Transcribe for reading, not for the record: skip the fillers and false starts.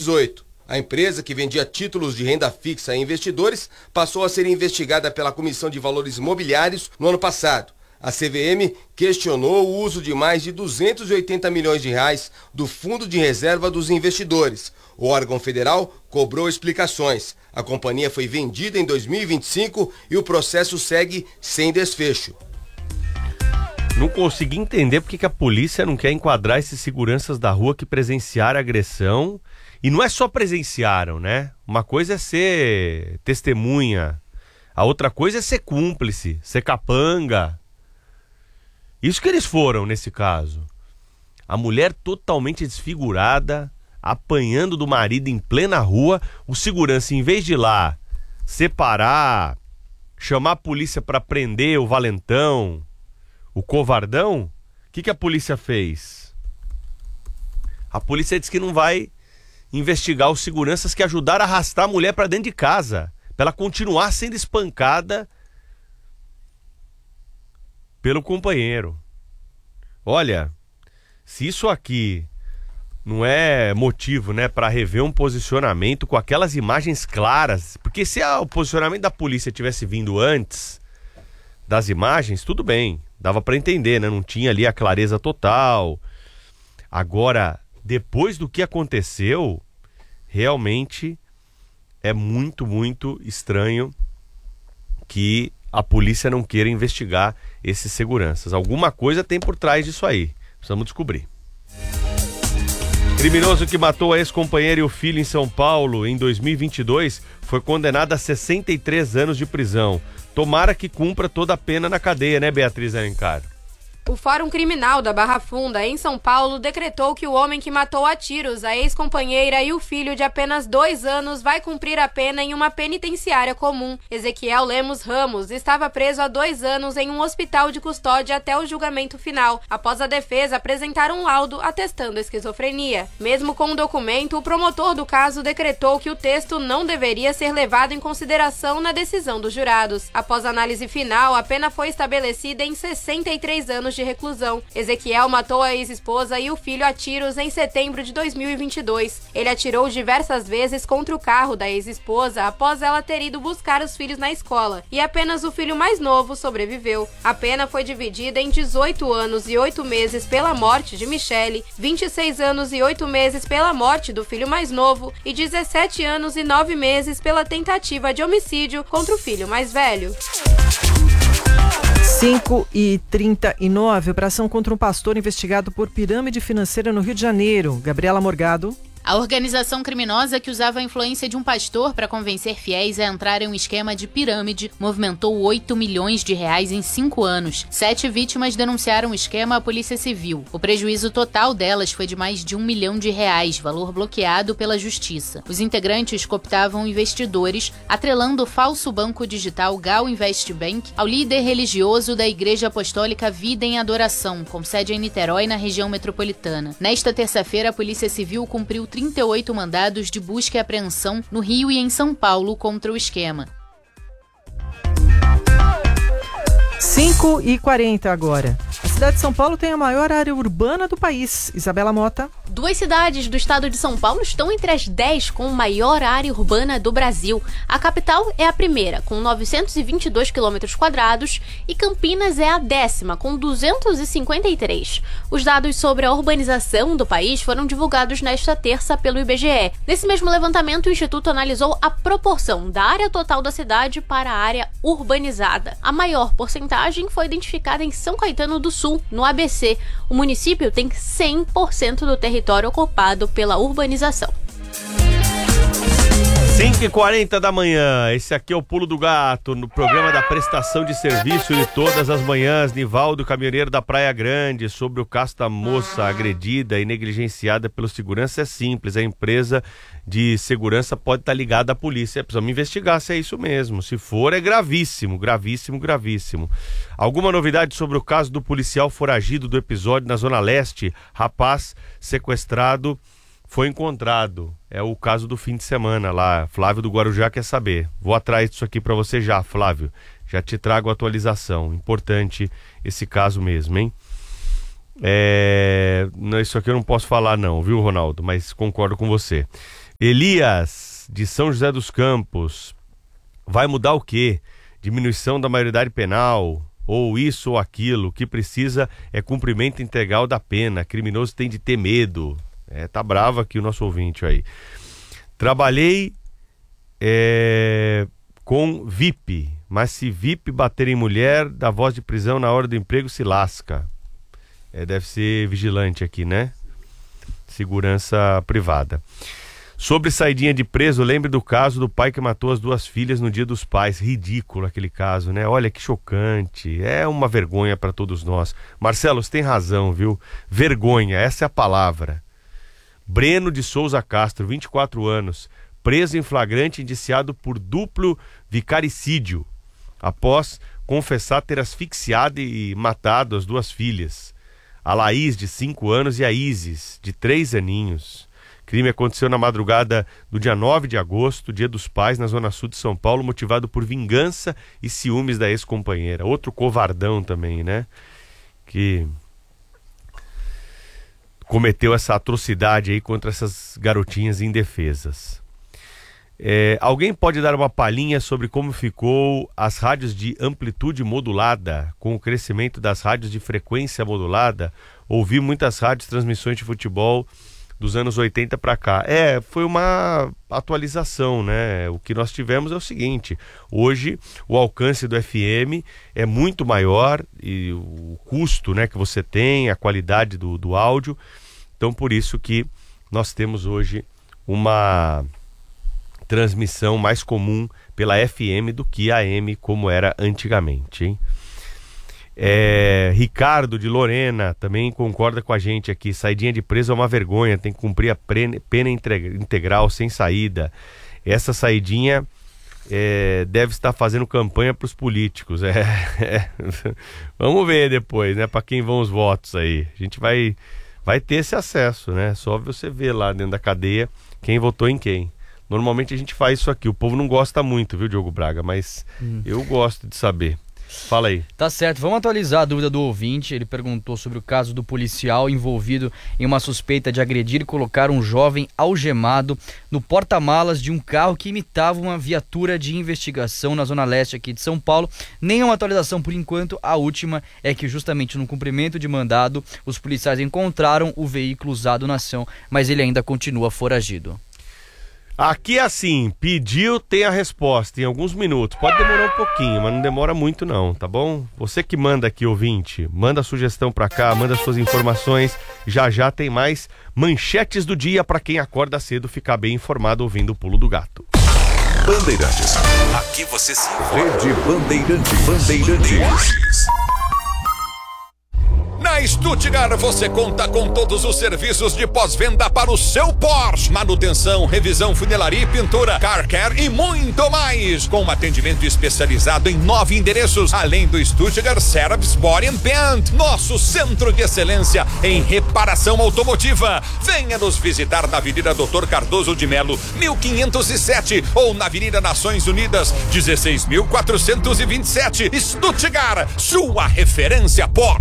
2018. A empresa, que vendia títulos de renda fixa a investidores, passou a ser investigada pela Comissão de Valores Imobiliários no ano passado. A CVM questionou o uso de mais de 280 milhões de reais do Fundo de Reserva dos Investidores. O órgão federal cobrou explicações. A companhia foi vendida em 2025 e o processo segue sem desfecho. Não consegui entender porque que a polícia não quer enquadrar esses seguranças da rua que presenciaram a agressão. E não é só presenciaram, né? Uma coisa é ser testemunha, a outra coisa é ser cúmplice, ser capanga. Isso que eles foram nesse caso. A mulher totalmente desfigurada, apanhando do marido em plena rua, o segurança, em vez de ir lá separar, chamar a polícia para prender o valentão, o covardão, o que a polícia fez? A polícia disse que não vai investigar os seguranças que ajudaram a arrastar a mulher para dentro de casa, para ela continuar sendo espancada pelo companheiro. Olha, se isso aqui não é motivo, né, para rever um posicionamento com aquelas imagens claras, porque se o posicionamento da polícia tivesse vindo antes das imagens, tudo bem, dava para entender, né? Não tinha ali a clareza total. Agora, depois do que aconteceu, realmente é muito, muito estranho que a polícia não queira investigar esses seguranças. Alguma coisa tem por trás disso aí. Precisamos descobrir. Criminoso que matou a ex-companheira e o filho em São Paulo em 2022 foi condenado a 63 anos de prisão. Tomara que cumpra toda a pena na cadeia, né, Beatriz Alencar? O Fórum Criminal da Barra Funda, em São Paulo, decretou que o homem que matou a tiros a ex-companheira e o filho de apenas 2 anos vai cumprir a pena em uma penitenciária comum. Ezequiel Lemos Ramos estava preso há 2 anos em um hospital de custódia até o julgamento final, após a defesa apresentar um laudo atestando esquizofrenia. Mesmo com o documento, o promotor do caso decretou que o texto não deveria ser levado em consideração na decisão dos jurados. Após a análise final, a pena foi estabelecida em 63 anos de reclusão. Ezequiel matou a ex-esposa e o filho a tiros em setembro de 2022. Ele atirou diversas vezes contra o carro da ex-esposa após ela ter ido buscar os filhos na escola, e apenas o filho mais novo sobreviveu. A pena foi dividida em 18 anos e 8 meses pela morte de Michele, 26 anos e 8 meses pela morte do filho mais novo e 17 anos e 9 meses pela tentativa de homicídio contra o filho mais velho. 5h39, operação contra um pastor investigado por pirâmide financeira no Rio de Janeiro. Gabriela Morgado. A organização criminosa que usava a influência de um pastor para convencer fiéis a entrar em um esquema de pirâmide movimentou 8 milhões de reais em 5 anos. 7 vítimas denunciaram o esquema à Polícia Civil. O prejuízo total delas foi de mais de 1 milhão de reais, valor bloqueado pela Justiça. Os integrantes cooptavam investidores, atrelando o falso banco digital Gal Invest Bank ao líder religioso da Igreja Apostólica Vida em Adoração, com sede em Niterói, na região metropolitana. Nesta terça-feira, a Polícia Civil cumpriu 38 mandados de busca e apreensão no Rio e em São Paulo contra o esquema. 5h40 agora. A cidade de São Paulo tem a maior área urbana do país. Isabela Mota. 2 cidades do estado de São Paulo estão entre as 10 com maior área urbana do Brasil. A capital é a primeira, com 922 km², e Campinas é a 10ª, com 253. Os dados sobre a urbanização do país foram divulgados nesta terça pelo IBGE. Nesse mesmo levantamento, o Instituto analisou a proporção da área total da cidade para a área urbanizada. A maior porcentagem foi identificada em São Caetano do Sul, no ABC. O município tem 100% do território ocupado pela urbanização. 5h40 da manhã, esse aqui é o Pulo do Gato, no programa da prestação de serviço de todas as manhãs. Nivaldo, caminhoneiro da Praia Grande, sobre o caso da moça agredida e negligenciada pelo segurança. É simples, a empresa de segurança pode estar ligada à polícia. Precisamos investigar se é isso mesmo. Se for, é gravíssimo, gravíssimo, gravíssimo. Alguma novidade sobre o caso do policial foragido do episódio na Zona Leste? Rapaz sequestrado foi encontrado. É o caso do fim de semana lá. Flávio do Guarujá quer saber. Vou atrás disso aqui para você já, Flávio. Já te trago a atualização. Importante esse caso mesmo, hein? Isso aqui eu não posso falar não, viu, Ronaldo? Mas concordo com você. Elias, de São José dos Campos. Vai mudar o quê? Diminuição da maioridade penal, ou isso ou aquilo. O que precisa é cumprimento integral da pena. Criminoso tem de ter medo. Tá bravo aqui o nosso ouvinte aí. Trabalhei com VIP, mas se VIP bater em mulher, dá voz de prisão na hora do emprego, se lasca. Deve ser vigilante aqui, né? Segurança privada. Sobre saidinha de preso, lembre do caso do pai que matou as 2 filhas no Dia dos Pais. Ridículo aquele caso, né? Olha que chocante. É uma vergonha para todos nós. Marcelo, você tem razão, viu? Vergonha, essa é a palavra. Breno de Souza Castro, 24 anos, preso em flagrante, indiciado por duplo vicaricídio, após confessar ter asfixiado e matado as 2 filhas. A Laís, de 5 anos, e a Isis, de 3 aninhos. O crime aconteceu na madrugada do dia 9 de agosto, Dia dos Pais, na Zona Sul de São Paulo, motivado por vingança e ciúmes da ex-companheira. Outro covardão também, né? Que cometeu essa atrocidade aí contra essas garotinhas indefesas. Alguém pode dar uma palhinha sobre como ficou as rádios de amplitude modulada, com o crescimento das rádios de frequência modulada? Ouvi muitas rádios transmissões de futebol dos anos 80 para cá. Foi uma atualização, né? O que nós tivemos é o seguinte: hoje o alcance do FM é muito maior e o custo, né, que você tem, a qualidade do áudio. Então, por isso que nós temos hoje uma transmissão mais comum pela FM do que a AM, como era antigamente, hein? Ricardo de Lorena também concorda com a gente aqui. Saidinha de preso é uma vergonha, tem que cumprir a pena integral sem saída. Essa saidinha deve estar fazendo campanha para os políticos. Vamos ver depois, né, para quem vão os votos aí. A gente vai ter esse acesso, né? Só você ver lá dentro da cadeia quem votou em quem. Normalmente a gente faz isso aqui. O povo não gosta muito, viu, Diogo Braga? Mas eu gosto de saber. Fala aí. Tá certo, vamos atualizar a dúvida do ouvinte. Ele perguntou sobre o caso do policial envolvido em uma suspeita de agredir e colocar um jovem algemado no porta-malas de um carro que imitava uma viatura de investigação na Zona Leste aqui de São Paulo. Nenhuma atualização por enquanto. A última é que justamente no cumprimento de mandado, os policiais encontraram o veículo usado na ação, mas ele ainda continua foragido. Aqui é assim, pediu, tem a resposta em alguns minutos. Pode demorar um pouquinho, mas não demora muito não, tá bom? Você que manda aqui, ouvinte, manda a sugestão pra cá, manda suas informações. Já tem mais manchetes do dia pra quem acorda cedo ficar bem informado ouvindo o Pulo do Gato. Bandeirantes. Aqui você se informa. Rede Bandeirantes. Na Stuttgart você conta com todos os serviços de pós-venda para o seu Porsche. Manutenção, revisão, funilaria e pintura, car care e muito mais. Com um atendimento especializado em 9 endereços, além do Stuttgart Service Body and Paint, nosso centro de excelência em reparação automotiva. Venha nos visitar na Avenida Dr. Cardoso de Melo, 1507 ou na Avenida Nações Unidas, 16.427. Stuttgart, sua referência Porsche.